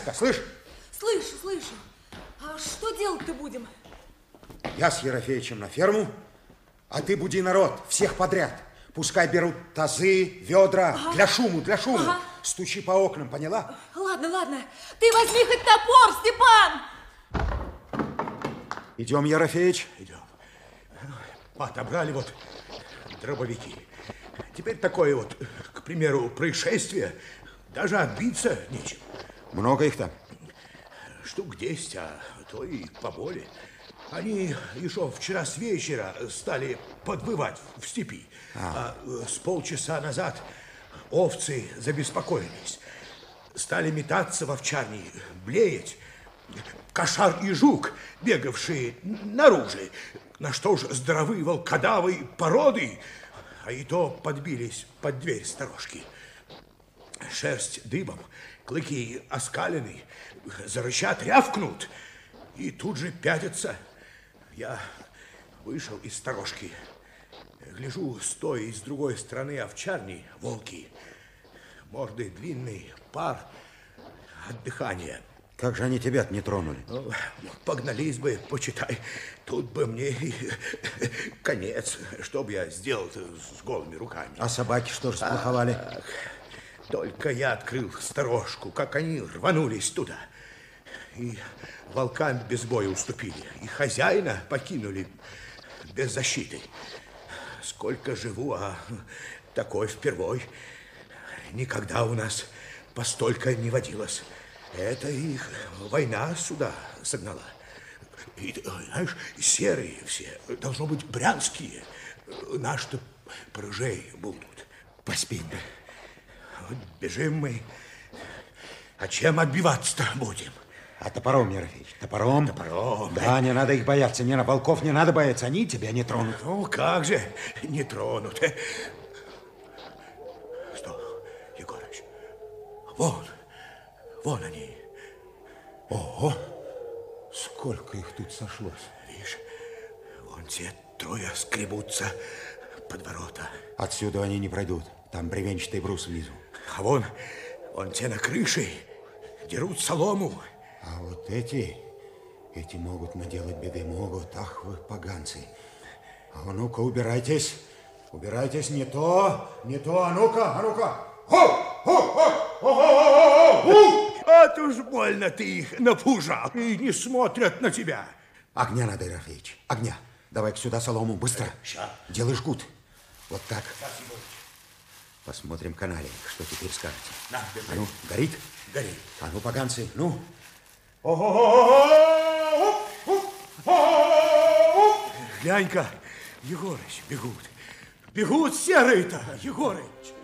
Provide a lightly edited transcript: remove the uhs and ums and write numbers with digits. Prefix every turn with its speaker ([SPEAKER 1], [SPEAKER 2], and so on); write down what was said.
[SPEAKER 1] Васька, слышь?
[SPEAKER 2] Слышу. А что делать-то будем?
[SPEAKER 1] Я с Ерофеичем на ферму, а ты буди народ, всех подряд. Пускай берут тазы, ведра, для шуму. Ага. Стучи по окнам, поняла?
[SPEAKER 2] Ладно. Ты возьми хоть топор, Степан!
[SPEAKER 1] Идем, Ерофеич?
[SPEAKER 3] Идем. Отобрали вот дробовики. Теперь такое вот, к примеру, происшествие. Даже отбиться нечем.
[SPEAKER 1] Много их там?
[SPEAKER 3] Штук 10, а то и поболее. Они еще вчера с вечера стали подвывать в степи. А с полчаса назад овцы забеспокоились. Стали метаться в овчарни, блеять. Кошар и жук, бегавшие наружу. На что ж здоровые волкодавы породы, а и то подбились под дверь сторожки. Шерсть дыбом, клыки оскалены, зарычат, рявкнут и тут же пятятся. Я вышел из сторожки, гляжу, стоя с другой стороны овчарни, волки, морды длинные, пар от дыхания.
[SPEAKER 1] Как же они тебя не тронули?
[SPEAKER 3] Ну, погнались бы, почитай, тут бы мне и конец, что бы я сделал с голыми руками.
[SPEAKER 1] А собаки что же сплоховали?
[SPEAKER 3] Только я открыл сторожку, как они рванулись туда. И волкам без боя уступили, и хозяина покинули без защиты. Сколько живу, а такой впервой. Никогда у нас постолько не водилось. Это их война сюда согнала. И, знаешь, серые все, должно быть, брянские. Наши-то порыжей будут.
[SPEAKER 1] Поспеть бы.
[SPEAKER 3] Вот бежим мы. А чем отбиваться-то будем?
[SPEAKER 1] А топором, Ерофеич, топором?
[SPEAKER 3] Топором.
[SPEAKER 1] Да, не надо их бояться, не на волков не надо бояться, они тебя не тронут.
[SPEAKER 3] Ну, как же не тронут? Что, Егорыч? Вон они.
[SPEAKER 1] Ого, сколько их тут сошлось.
[SPEAKER 3] Видишь, вон те трое скребутся под ворота.
[SPEAKER 1] Отсюда они не пройдут, там бревенчатый брус внизу.
[SPEAKER 3] А вон те на крыше дерут солому.
[SPEAKER 1] А вот эти могут наделать беды, могут. Ах вы, поганцы. А ну-ка, убирайтесь, не то, а ну-ка.
[SPEAKER 3] Вот уж больно ты их напужал, и не смотрят на тебя.
[SPEAKER 1] Огня надо, Ерофеич, огня. Давай-ка сюда солому, быстро.
[SPEAKER 3] Ща.
[SPEAKER 1] Делай жгут. Вот так. Посмотрим канале, что теперь скажете.
[SPEAKER 3] На,
[SPEAKER 1] а ну, горит?
[SPEAKER 3] Горит.
[SPEAKER 1] А ну, поганцы, ну.
[SPEAKER 3] Глянь-ка, Егорыч, бегут. Бегут серые-то, Егорыч.